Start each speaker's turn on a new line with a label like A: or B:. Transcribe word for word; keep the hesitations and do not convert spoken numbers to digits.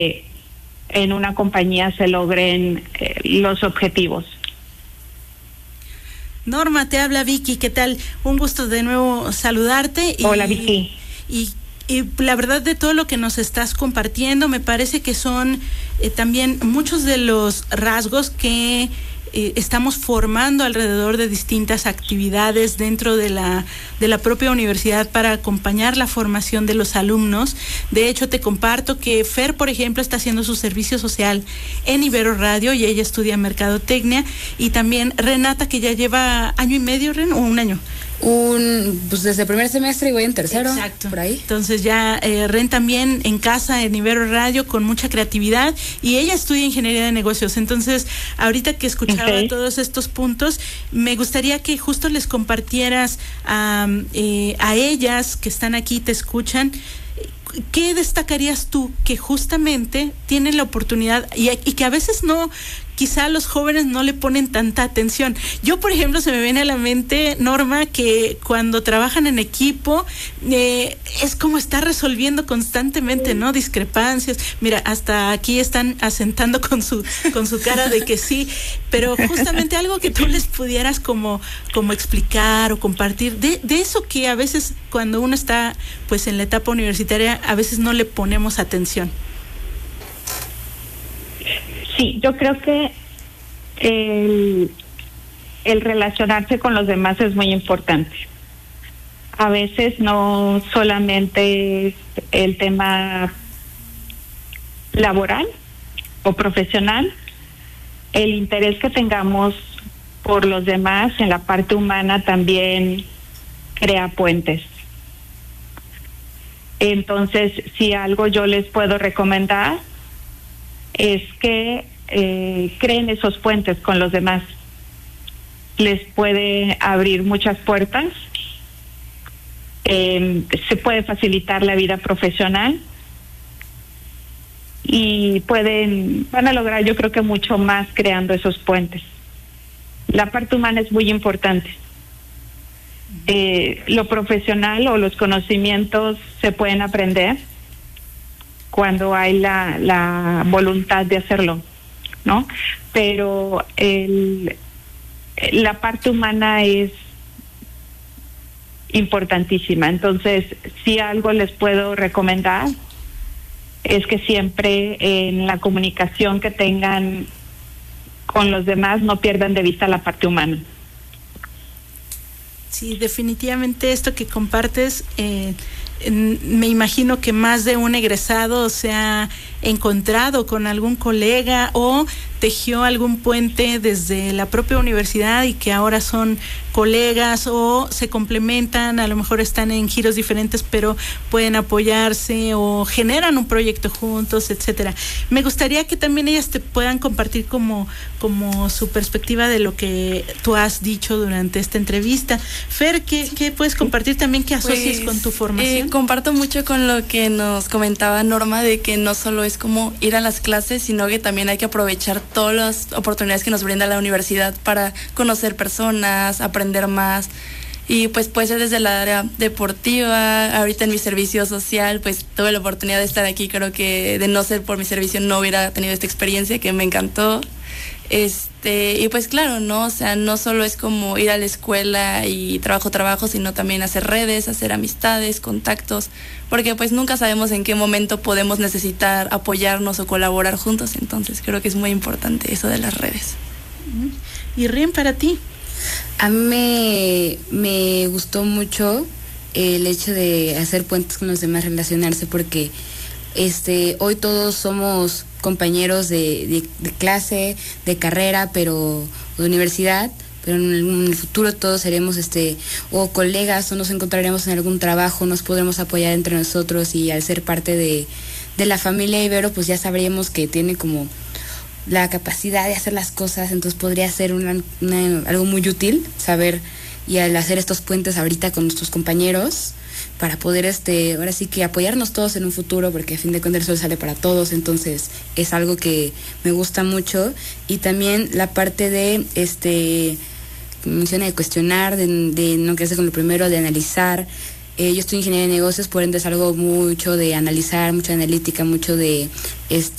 A: eh, en una compañía se logren eh, los objetivos.
B: Norma, te habla Vicky, ¿qué tal? Un gusto de nuevo saludarte. Y,
A: Hola, Vicky.
B: Y, y la verdad, de todo lo que nos estás compartiendo, me parece que son eh, también muchos de los rasgos que eh, estamos formando alrededor de distintas actividades dentro de la de la propia universidad para acompañar la formación de los alumnos. De hecho, te comparto que Fer, por ejemplo, está haciendo su servicio social en Ibero Radio y ella estudia mercadotecnia, y también Renata, que ya lleva año y medio, Ren, o un año.
C: Un, pues desde el primer semestre y voy en tercero.
B: Exacto.
C: Por ahí.
B: Entonces ya eh, Ren también en casa en Ibero Radio con mucha creatividad, y ella estudia ingeniería de negocios. Entonces, ahorita que escuchaba okay. todos estos puntos, me gustaría que justo les compartieras a, eh, a ellas que están aquí, te escuchan. ¿Qué destacarías tú que justamente tienen la oportunidad y, y que a veces no, quizá los jóvenes no le ponen tanta atención? Yo, por ejemplo, se me viene a la mente, Norma, que cuando trabajan en equipo eh, es como estar resolviendo constantemente, ¿no? Discrepancias. Mira, hasta aquí están asentando con su con su cara de que sí, pero justamente algo que tú les pudieras como como explicar o compartir de, de eso que a veces cuando uno está pues en la etapa universitaria a veces no le ponemos atención.
A: Sí, yo creo que el, el relacionarse con los demás es muy importante. A veces no solamente es el tema laboral o profesional, el interés que tengamos por los demás en la parte humana también crea puentes. Entonces, si algo yo les puedo recomendar es que eh, creen esos puentes con los demás. Les puede abrir muchas puertas, eh, se puede facilitar la vida profesional y pueden, van a lograr yo creo que mucho más creando esos puentes. La parte humana es muy importante. Eh, lo profesional o los conocimientos se pueden aprender cuando hay la, la voluntad de hacerlo, ¿no? Pero el, la parte humana es importantísima. Entonces, si algo les puedo recomendar es que siempre en la comunicación que tengan con los demás no pierdan de vista la parte humana.
B: Sí, definitivamente esto que compartes, eh, en, me imagino que más de un egresado se ha encontrado con algún colega o tejió algún puente desde la propia universidad y que ahora son colegas o se complementan, a lo mejor están en giros diferentes pero pueden apoyarse o generan un proyecto juntos, etcétera. Me gustaría que también ellas te puedan compartir como, como su perspectiva de lo que tú has dicho durante esta entrevista. Fer, ¿qué, qué puedes compartir también que asocies pues, con tu formación?
D: Eh, comparto mucho con lo que nos comentaba Norma, de que no solo es como ir a las clases, sino que también hay que aprovechar todas las oportunidades que nos brinda la universidad para conocer personas, aprender más, y pues puede ser desde la área deportiva. Ahorita en mi servicio social pues tuve la oportunidad de estar aquí, creo que de no ser por mi servicio no hubiera tenido esta experiencia que me encantó. Este, y pues claro, ¿no? O sea, no solo es como ir a la escuela y trabajo, trabajo, sino también hacer redes, hacer amistades, contactos, porque pues nunca sabemos en qué momento podemos necesitar apoyarnos o colaborar juntos. Entonces creo que es muy importante eso de las redes.
B: Y Ren, para ti.
C: A mí me, me gustó mucho el hecho de hacer puentes con los demás, relacionarse, porque este hoy todos somos compañeros de, de, de clase, de carrera, pero de universidad, pero en el, en el futuro todos seremos este o colegas o nos encontraremos en algún trabajo, nos podremos apoyar entre nosotros, y al ser parte de, de la familia Ibero pues ya sabríamos que tiene como la capacidad de hacer las cosas, entonces podría ser una, una, algo muy útil saber, y al hacer estos puentes ahorita con nuestros compañeros para poder este ahora sí que apoyarnos todos en un futuro, porque a fin de cuentas el sol sale para todos. Entonces es algo que me gusta mucho. Y también la parte de este menciona de cuestionar, de, de no quedarse con lo primero, de analizar. Eh, yo estoy en ingeniería de negocios, por ende es algo mucho de analizar, mucha analítica, mucho de este